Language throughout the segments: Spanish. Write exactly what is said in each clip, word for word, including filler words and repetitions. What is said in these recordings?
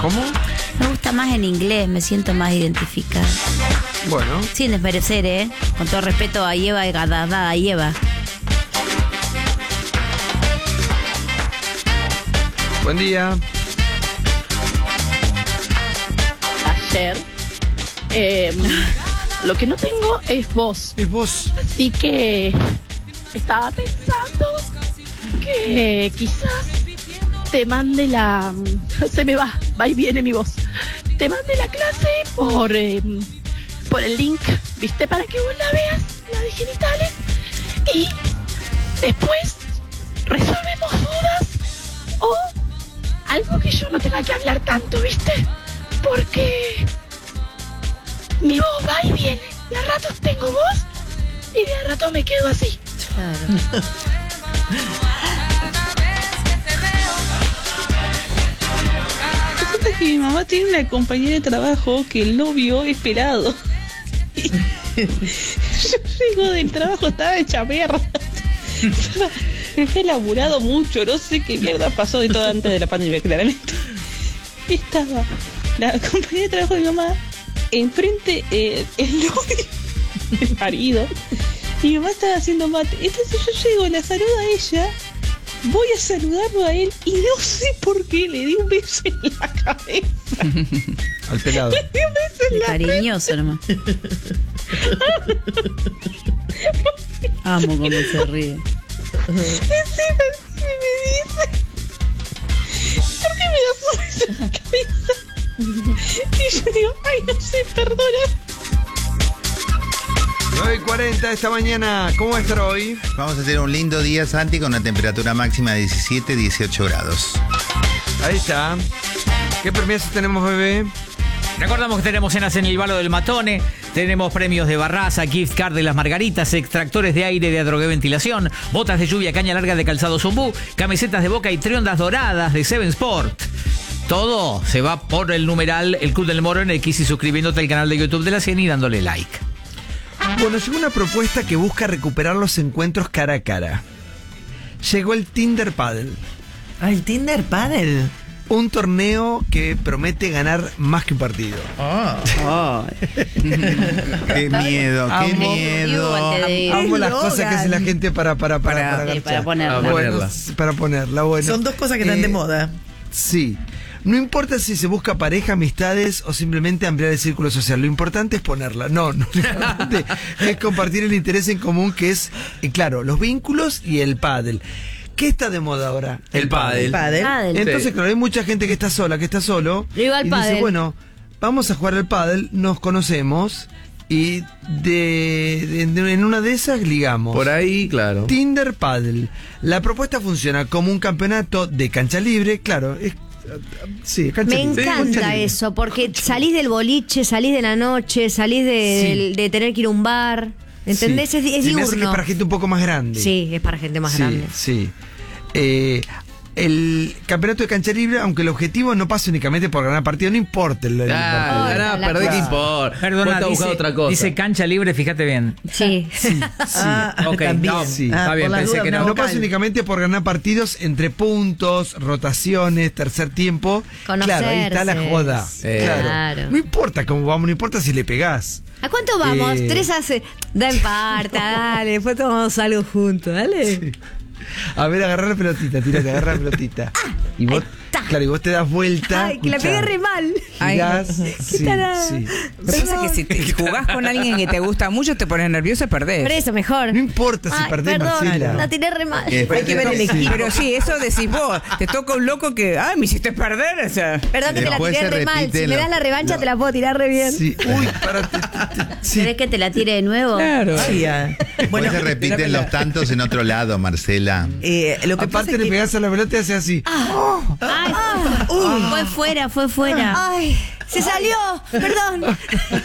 ¿Cómo? Me gusta más en inglés, me siento más identificada. Bueno. Sin desmerecer, ¿eh? Con todo respeto a Eva y Gadada, a Eva. Buen día. Ayer, eh, lo que no tengo es voz. Es vos. Así que estaba pensando que quizás te mande la... Se me va, va y viene mi voz. Te mande la clase por, eh, por el link, ¿viste? Para que vos la veas, la de genitales. Y después resolvemos dudas o algo que yo no tenga que hablar tanto, ¿viste? Porque mi voz va y viene. De a ratos tengo voz y de a ratos me quedo así. Claro. Resulta que mi mamá tiene una compañera de trabajo que el novio es pelado. Y yo llego del trabajo, estaba hecha mierda. Estaba, me fue laburado mucho, no sé qué mierda pasó de todo antes de la pandemia, claramente. Y estaba la compañera de trabajo de mi mamá, enfrente eh, el novio, el marido, y mi mamá estaba haciendo mate. Entonces yo llego, la saludo a ella, voy a saludarlo a él y no sé por qué le di un beso en la cabeza. Al pelado. Le di un beso en la Cariñoso nomás. Amo cómo se ríe. Encima, encima me dice, ¿por qué me das un beso en la cabeza? Y yo digo, ay, no sé, perdona. nueve y cuarenta esta mañana. ¿Cómo va a estar hoy? Vamos a tener un lindo día, Santi, con una temperatura máxima de diecisiete, dieciocho grados. Ahí está. ¿Qué premios tenemos, bebé? Recordamos que tenemos cenas en el Balo del Matone, tenemos premios de Barraza, gift card de Las Margaritas, extractores de aire de Adrogué Ventilación, botas de lluvia, caña larga de Calzado Zumbú, camisetas de Boca y triondas doradas de Seven Sport. Todo se va por el numeral El Club del Moro en X y suscribiéndote al canal de YouTube de La Cien y dándole like. Bueno, llegó una propuesta que busca recuperar los encuentros cara a cara. Llegó el Tinder Paddle. Ah, el Tinder Paddle. Un torneo que promete ganar más que un partido. Oh. Qué miedo, qué Amo. miedo. Antes de ir. Amo las Logan. cosas que hace la gente para para para Para- para, Sí, para garchar. ponerla. Bueno, Ponerla. para ponerla, bueno. Son dos cosas que están Eh, de moda. Sí. No importa si se busca pareja, amistades o simplemente ampliar el círculo social. Lo importante es ponerla. No, no. Lo importante es compartir el interés en común que es, eh, claro, los vínculos y el pádel. ¿Qué está de moda ahora? El pádel. Paddle. Pádel. Entonces, Sí. claro, hay mucha gente que está sola, que está solo. Yo iba al y pádel. dice, bueno, vamos a jugar al pádel, nos conocemos y de, de- de- en una de esas ligamos. Por ahí, claro. Tinder Paddle. La propuesta funciona como un campeonato de cancha libre, claro, es sí, cancha Me libre. encanta Cancha libre. eso, porque salís del boliche, salís de la noche, salís de, Sí. del- de tener que ir a un bar. ¿Entendés? Sí. Es, es Se me hace que diurno. es para gente un poco más grande. Sí, es para gente más sí, grande. Sí. Eh, el campeonato de cancha libre, aunque el objetivo no pasa únicamente por ganar partido, no importa el, el Ah, partido. ganá, la perdé, cosa. ¿qué importa? Perdona, Vos estás dice, buscando otra cosa. dice cancha libre, fíjate bien. Sí. Sí, Ah, Ok, también. no, sí. Ah, está bien, por las pensé dudas, que una no. No vocal. pasa únicamente por ganar partidos entre puntos, rotaciones, tercer tiempo. Claro, ahí está la Conocerse. joda. Eh. Claro. Claro. No importa cómo vamos, no importa si le pegás. ¿A cuánto vamos? Eh. Tres hace. Da en parta, dale. Después tomamos algo juntos, dale. A ver, agarra la pelotita, tírate, agarra la pelotita. Y vos, está. claro, y vos te das vuelta. Ay, que la escuchá, pegué re mal. girás, Qué sí, tarada. sí. Lo que pasa es que si te jugás con alguien que te gusta mucho, te pones nervioso y perdés. Por eso, mejor. No importa si Ay, perdés, perdón, Marcela. la tiré re mal. Eh, Hay que ver el equipo. Pero sí, eso decís vos. Te toca un loco que, ay, me hiciste perder. O sea, Perdón que te la Después tiré se re mal. Si repiten me los- das la revancha, los- te la puedo tirar re bien. Sí. Uy, párate. Sí. ¿Querés que te la tire de nuevo? claro. Ay, ah. Después se repiten los tantos en otro lado, Marcela. Eh, lo que pasa Aparte es le que... pegás a la pelota y hace así. Ay, fue fuera, fue fuera. Ay, se salió. Perdón.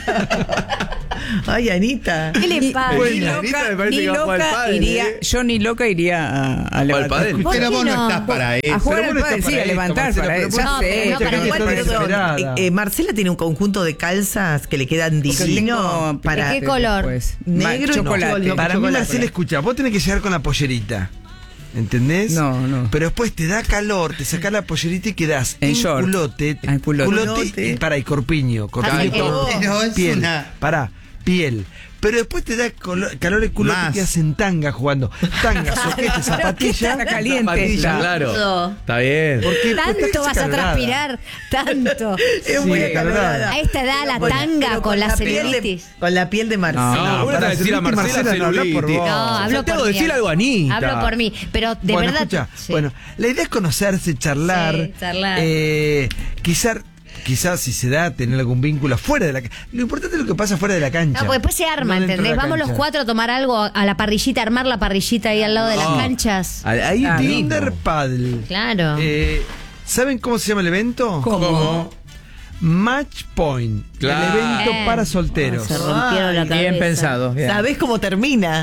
Ay, Anita. ¿Qué le pasa? Ni Bueno, Anita me loca, parece ni que va a jugar al loca pádel, iría, ¿eh? yo ni loca iría a, a levantar. pádel? ¿Por Pero qué vos no no? estás para eso. A jugar Pero al vos no pádel, estás sí, para a esto, levantar, Marcela, para pero eso. vos- Ya No, sé. pero no Mucha para gente igual, está pero- desesperada. Eh, eh, Marcela tiene un conjunto de calzas que le quedan divinos tengo- para ¿De qué color? Después. negro y chocolate. chocolate. Para mí, chocolate. Marcela, escucha, vos tenés que llegar con la pollerita. ¿Entendés? No, no. Pero después te da calor, te sacás la pollerita y quedás En en short. culote. Ah, en culote. Culote y, pará, y corpiño. Corpiño Así y que- todo. Pero es Piel. una- Pará, piel. Pero después te da colo- calor el culote Más. y quedas en tanga jugando. Tanga, soquete, zapatilla. Está caliente. Zapatilla, claro. Todo. Está bien. Porque Tanto vas a transpirar, tanto. Es Sí, muy acalorada. acalorada. A esta edad la Con- tanga pero con la piel de- celulitis. Con la piel de Marcela. No, No, vos para le decir a celulitis, Marcela Marcela, no habla por celulitis. vos. No, hablo Santiago, por mí. decile algo a Anita. Hablo por mí, pero de bueno, verdad. escucha, sí. bueno, la idea es conocerse, charlar. Sí, charlar. Eh, quizás, quizás si se da, tener algún vínculo fuera de la cancha. Lo importante es lo que pasa fuera de la cancha. No, porque después se arma, no dentro de ¿entendés? la Vamos los cancha. cuatro a tomar algo a la parrillita, armar la parrillita ahí al lado de las No. canchas. Ahí Ah, mismo. Tinder Paddle. Claro. Eh, ¿Saben cómo se llama el evento? ¿Cómo? Match Point. Claro. El evento Eh. para solteros. Se rompieron la cabeza. Bien pensado. bien. ¿Sabés cómo termina?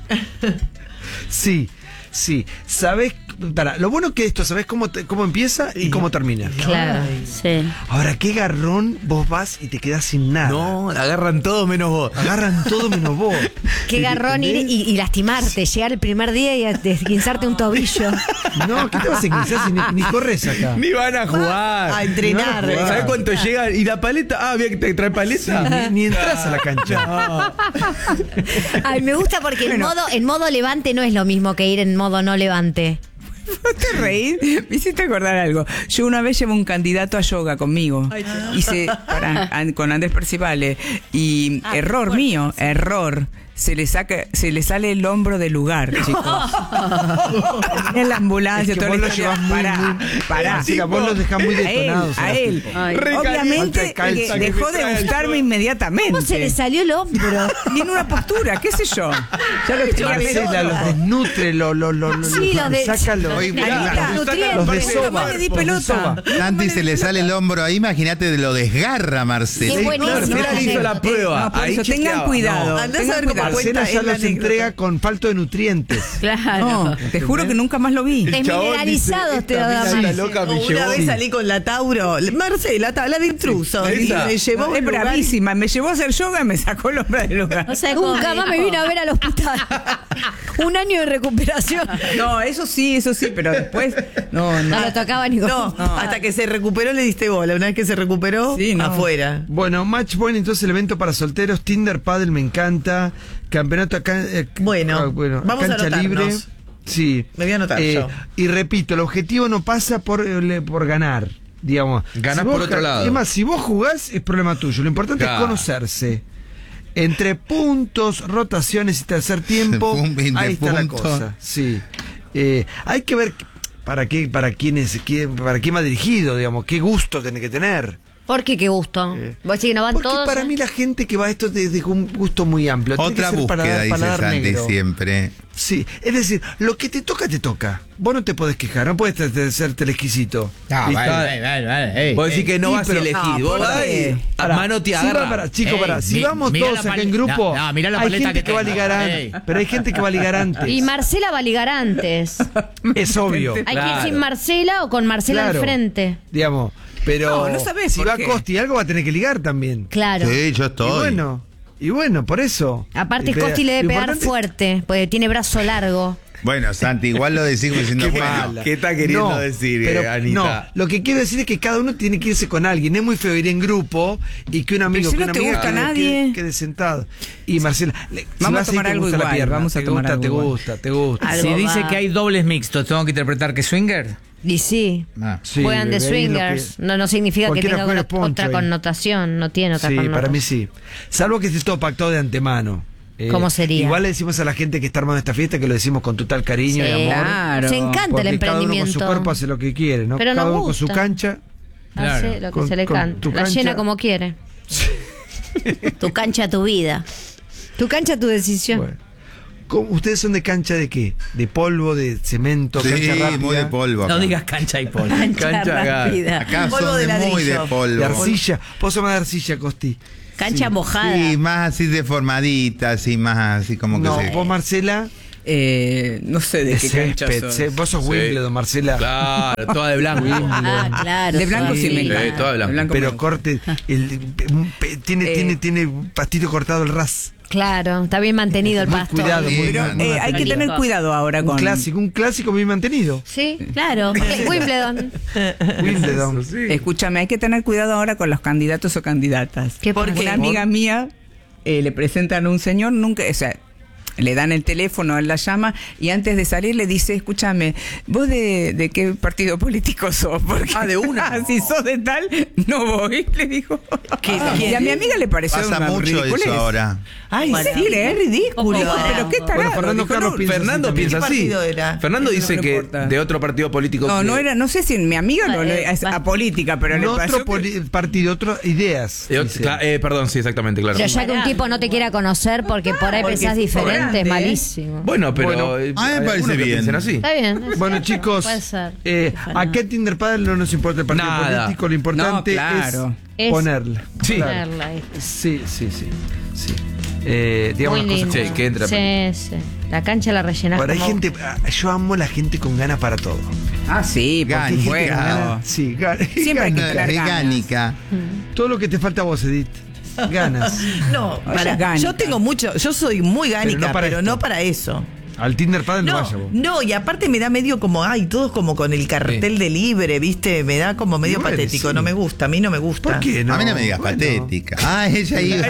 Sí, sí. ¿Sabés? Para, lo bueno que esto, ¿sabés cómo, te- cómo empieza y cómo termina? Claro, sí. Ahora, qué garrón vos vas y te quedás sin nada. No, la agarran todos menos vos. Agarran todo menos vos. Qué garrón ir y, y lastimarte, llegar el primer día y a desguinzarte un tobillo. No, ¿qué te vas a enguisar si ni, ni corres acá? Ni van a jugar. A entrenar. No, ¿Sabes cuánto llegan? ¿Y la paleta? Ah, bien que te trae paleta. Ni, ni entras a la cancha. Ay, me gusta porque en modo, en modo levante no es lo mismo que ir en modo no levante. ¿No te reís? Me hiciste acordar algo. Yo una vez llevo un candidato a yoga conmigo. Hice para, an- con Andrés Percivale. Y error mío, error. Se le saca, se le sale el hombro del lugar, chicos. En la ambulancia, Es que toda vos la lo historia. llevas muy, Pará, muy- pará. Sí, vos los dejás muy A él, detonados. a él. Ay. Obviamente Falta de calza que que dejó me de trae el gustarme yoga. inmediatamente. ¿Cómo se le salió el hombro? Y en una postura, qué sé yo. Ya lo tenía Marcela los desnutre, los lo, lo, lo- Sí, los de- saca los, Oye, mirá, Anita, los- nutrientes. los de Nunca soba. más le di los de pelota. soba. Santi se le sale el hombro ahí, imagínate de lo desgarra, Marcela. Qué buenísimo. Marcela le hizo la prueba. No, por Ahí eso, tengan chequeaba. cuidado. No. Andá a tengan saber cómo cuidado. cuenta. Marcela ya es la los anécdota. entrega con falto de nutrientes. Claro. No, te juro que nunca más lo vi. Desmineralizados te lo Esta da mina más. loca me Una llevó. vez salí con la Tauro. Marcela, tabla de intrusos. Y Esa. me llevó a un Es lugar- bravísima. Me llevó a hacer yoga y me sacó el hombre del lugar. O sea, nunca más me vino a ver al hospital. Un año de recuperación. No, eso sí, eso sí, pero después. No, No no. lo tocaba ni con. No, hasta que se recuperó le diste bola. Una vez que se recuperó, Sí, no. afuera. Bueno, Match Point, entonces el evento para solteros, Tinder Paddle me encanta, campeonato acá, eh, Bueno, ah, bueno vamos a cancha anotarnos. libre. Sí. Me voy a anotar yo. Y repito, el objetivo no pasa por, eh, le- por ganar, digamos. Ganás vos por otro ja- lado. Es más, si vos jugás, es problema tuyo. Lo importante Claro. es conocerse. Entre puntos, rotaciones y tercer tiempo, Pum, veinte ahí está puntos. la cosa. Sí. Eh, hay que ver para qué, para quién es, quién, para quién va dirigido, digamos, qué gusto tiene que tener. ¿Por qué? Qué gusto. Vos decís que no van Porque todos. para ¿eh? mí la gente que va a esto es de, de un gusto muy amplio. Tiene Otra que ser búsqueda, paladar- dice paladar Santi negro. siempre. Sí, es decir, lo que te toca, te toca. Vos no te podés quejar, no puedes ser- ser exquisito. Ah, Y vale, está- vale, vale, vale, ey, Vos decís ey. que no Sí, vas a pero- elegir. no, Vos ¿por vas qué? a Pará, mano te si agarra. va para- chico, Ey, pará, si mi- vamos mirá todos la acá pal- en grupo, no, no, mirá la hay paleta gente que que, va a tengo. ligar antes. Ey. Pero hay gente que va a ligar antes. Y Marcela va a ligar antes. Es obvio. Hay que ir Claro. sin Marcela o con Marcela Claro. al frente. Digamos, pero No, no sabés si por va qué. Costi algo va a tener que ligar también. Claro. Sí, yo Y estoy. bueno, y bueno, por eso. Aparte, Y pega- Costi le debe lo pegar importante- fuerte, porque tiene brazo largo. Bueno, Santi, igual lo decís como diciendo, Qué bueno, mala. ¿Qué está queriendo No, decir, pero eh, Anita? No, lo que quiero decir es que cada uno tiene que irse con alguien. Es muy feo ir en grupo y que un amigo Pero si que no una te amiga gusta quede, nadie. quede- quede sentado. Y Marcela, le- si Vamos a vas ahí, tomar te algo gusta la igual, pierna, vamos a te tomar gusta, algo te igual. gusta, te gusta. Algo Si dice va. que hay dobles mixtos, ¿tengo que interpretar que swinger? Y sí. Ah. Sí, Juegan de bebé, es lo swingers. que- No, no significa que cualquiera tenga juega otra, poncho otra ahí. connotación. No tiene otra Sí, connotación. para mí sí. Salvo que esté todo pactado de antemano. Eh, ¿Cómo sería? Igual le decimos a la gente que está armando esta fiesta que lo decimos con total cariño Sí. y amor. Claro. Se encanta Porque el cada uno con su emprendimiento. cuerpo hace lo que quiere, ¿no? Pero cada nos uno con su gusta. cancha. Claro. Hace lo que Con- se le con canta. tu La cancha. llena como quiere. Tu cancha, tu vida. Tu cancha, tu decisión. Bueno. ¿Cómo- ¿Ustedes son de cancha de qué? ¿De polvo, de cemento, Sí, cancha rápida? muy de polvo. No acá. digas cancha y polo. Cancha acá. rápida. Acá Polvo son de de muy de ladrillo. polvo. De arcilla. Vos sos más de arcilla, Costi. Cancha mojada. Sí, más así deformadita, así más así como No, que se... vos, Marcela, Eh, no sé de, de qué cancha césped. sos. ce- Vos sos Sí. Wimbledon, Marcela. Claro, toda de blanco. Ah, claro. De blanco sí, me Sí, encanta. toda blanca. De blanco Pero me- corte, el, un pe- tiene, Eh. tiene, tiene un pastito cortado el ras. Claro, está bien mantenido el Muy pasto. cuidado, muy, Pero muy eh, hay que mantenido. tener cuidado ahora Un con... clásico, un clásico bien mantenido. Sí, claro. Wimbledon. Wimbledon. Escúchame, hay que tener cuidado ahora con los candidatos o candidatas. ¿Qué Porque pasa? una amiga mía eh, le presentan a un señor, nunca, o sea, le dan el teléfono, él la llama y antes de salir le dice, escúchame, ¿vos de, de qué partido político sos? Porque, Ah, de una. ah, si sos de tal, no voy, le dijo. ¿Qué- Y a mi amiga le pareció Pasa una mucho ridiculez. eso ahora. Ay, Bueno. sí, es ridículo. Ojo, Pero qué tarado. Bueno, Fernando dijo, Carlos no, piensa Fernando así piensa ¿Qué así. partido era? Fernando No, dice no que importa. de otro partido político. No, que- no era, no sé si mi amiga no, Eh, es va. apolítica, pero le No pasó otro que- poli- partido, otras ideas. Eh, dice. cla- eh, perdón, sí, exactamente, claro. Pero ya que un tipo no te quiera conocer porque por ahí Porque pensás es diferente, grande, es ¿eh? malísimo. Bueno, pero. Bueno, eh, a mí me hay parece algunos que bien. piensan así. Está bien. es Bueno, cierto, chicos, Puede ser. eh, ¿a qué Tinder Padel no nos importa el partido Nada. político? Lo importante No, claro. es Es ponerla. Sí. Claro. Ponerla ahí. Sí, sí, sí. sí. Eh, digamos Muy las lindo. cosas Sí, que entra. Sí, sí. La cancha la rellenás Ahora hay como- gente, ah, yo amo la gente con ganas para todo. Ah, sí, Gana, porque Gente juega. con ganas- Sí, ganas. Siempre hay que tener ganas. Orgánica. Todo lo que te falta a vos, Edith. Ganas. No, Ella para, es gánica. yo tengo mucho, yo soy muy gánica, Pero no para pero esto. no para eso. Al Tinder Padel no, No, vaya vos. no, y aparte me da medio como, ay, todos como con el cartel de libre, ¿viste? Me da como medio bueno, patético, sí. no me gusta, a mí no me gusta. ¿Por qué no? A mí no me digas Bueno. patética. Ah, ella iba.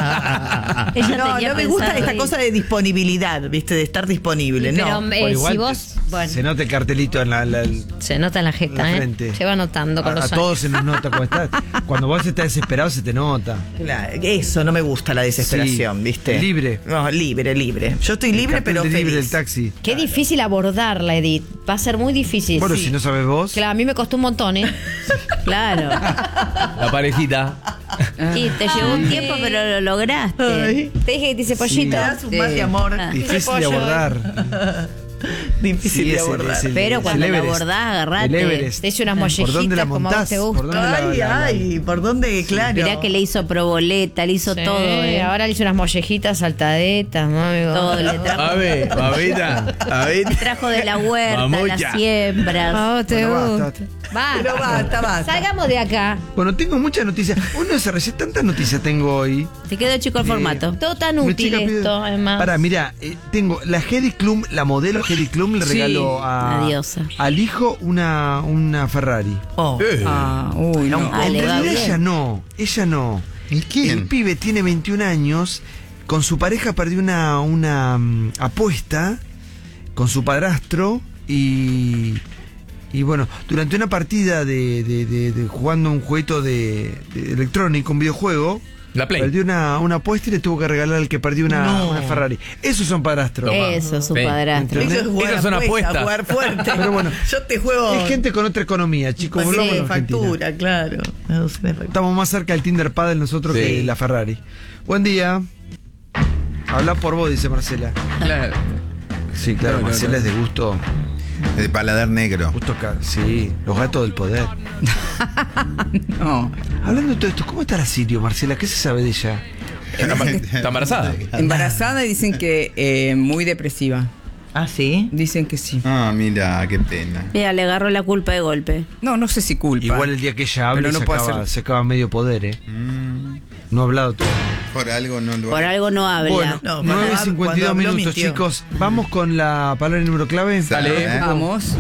Ella No, tenía no me gusta pensado esta ir. cosa de disponibilidad, ¿viste? De estar disponible, Pero no. eh, Bueno, igual si te- vos. Bueno, Se nota el cartelito en la, la- el- se nota en la jeta, la ¿eh? frente. Se va notando con a, los a años. todos se nos nota cómo estás. Cuando vos estás desesperado se te nota. Claro, eso no me gusta la desesperación, Sí, ¿viste? libre. No, libre, libre. Yo estoy libre, El cartel pero de feliz. libre del taxi. Qué difícil abordarla, Edith. Va a ser muy difícil. Bueno, Sí. si no sabes vos. Claro, a mí me costó un montón, ¿eh? Claro. La parejita. Y te llevó un tiempo, pero lo lograste. Ay. Te dije que te hice pollito. Me das un más de amor. Ah. Difícil de abordar. Difícil Sí, de es el- abordar. es el- Pero es cuando el la Everest. abordás, agarrate. El Everest. Te hice unas ¿Por dónde la mollejitas como a vos montás? te ¿Por gusta. dónde la- Ay, la- la- ay, ¿por dónde? Claro. Mirá que le hizo proboleta, le hizo Sí, todo. ¿eh? ahora le hice unas mollejitas saltadetas, mami. Todo le trajo. A ver, babita. A ver. Trajo de la huerta, Vamos las ya. siembras. A vos te Bueno, gusta. basta. Va. Pero basta, basta. Salgamos de acá. Bueno, tengo muchas noticias. Uno se recibe tantas noticias tengo hoy. Te quedó chico el formato. Todo tan Mi útil chica pide- esto, además. Pará, mira, eh, tengo la Heidi Klum, la modelo Heidi Klum le Sí, regaló a, una diosa. al hijo una, una Ferrari. Oh. Eh. Ah, uy, no. Ah, en le va realidad bien. ella no, ella no. ¿Y quién? El pibe tiene veintiún años, con su pareja perdió una, una mm, apuesta con su padrastro y, y bueno, durante una partida de, de- de- de jugando un jueguito de, de electrónico, un videojuego, La Play. perdió una, una apuesta y le tuvo que regalar al que perdió una, No. una Ferrari. Esos son padrastros. Eso, su Sí. padrastro. ¿Entendés? Eso es jugar Esas son apuesta, apuestas. jugar fuerte. Pero bueno, yo te juego. Es gente con otra economía, chicos. Pues volvamos sí, a la Argentina. factura, claro. No, sí, me factura. Estamos más cerca del Tinder Paddle nosotros Sí. que la Ferrari. Buen día. Habla por vos, dice Marcela. Claro. Sí, claro, No, no, Marcela no. es de gusto. De paladar negro. Gusto ca- sí, los gatos del poder. No. Hablando de todo esto, ¿cómo está la Sirio, Marcela? ¿Qué se sabe de ella? ¿Está embarazada? Embarazada y dicen que eh, muy depresiva. Ah, sí. Dicen que sí. Ah, mira, qué pena. Mira, le agarró la culpa de golpe. No, no sé si culpa. Igual el día que ella hable Pero no se, puede acaba, ser- se acaba medio poder, ¿eh? Mm, No ha hablado todo. por algo no lo Por algo no habla. Bueno, No, cuando nueve hab- cincuenta y cuando dos habló, minutos, mintió. chicos. Vamos con la palabra y número clave. Dale. ¿eh? Vamos.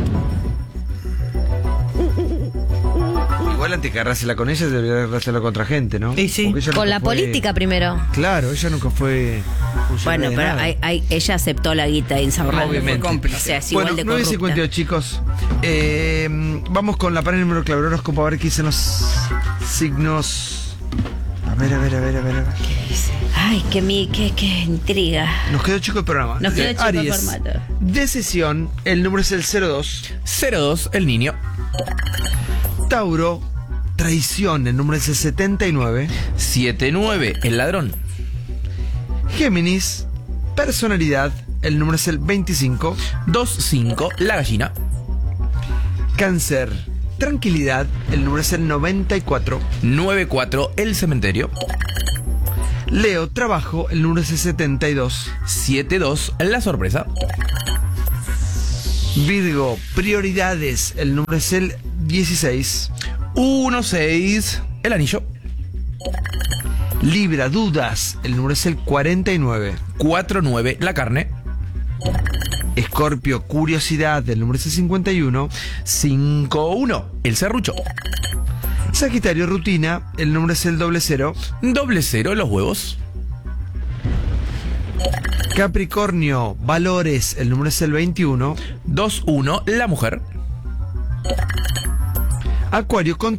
Igual antes que agarrársela con ella, debería agarrársela con otra gente, ¿no? Y sí. Porque ella Con nunca la fue- política primero. Claro, ella nunca fue Bueno, funcionaria de pero nada. hay- hay- ella aceptó la guita de Insaurralde. Obviamente. Fue cómplice. O sea, es igual Bueno, de nueve corrupta. cincuenta y dos, chicos. Eh, vamos con la panel número clave horóscopo a ver qué dicen los signos. A ver, a ver, a ver, a ver. A ver. Ay, qué, mi, qué, qué intriga. Nos quedó chico el programa. Nos quedó Eh, chico el Aries, formato. Decisión, el número es el cero dos. cero dos, el niño. Tauro, traición, el número es el setenta y nueve. siete nueve, el ladrón. Géminis, personalidad, el número es el veinticinco. dos cinco, la gallina. Cáncer, tranquilidad, el número es el noventa y cuatro. nueve cuatro, el cementerio. Leo, trabajo, el número es el setenta y dos. siete dos, la sorpresa. Virgo, prioridades, el número es el dieciséis. uno seis, el anillo. Libra, dudas, el número es el cuarenta y nueve. cuatro nueve, la carne. Escorpio, curiosidad, el número es el cincuenta y uno. cinco uno, el serrucho. Sagitario, rutina, el número es el doble cero. Doble cero, los huevos. Capricornio, valores, el número es el veintiuno. dos uno, la mujer. Acuario, con